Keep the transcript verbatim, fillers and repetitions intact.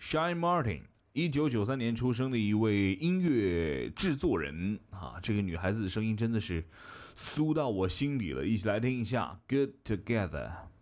Shine Martin，一九九三年出生的一位音乐制作人啊，这个女孩子的声音真的是酥到我心里了，一起来听一下《Good Together》。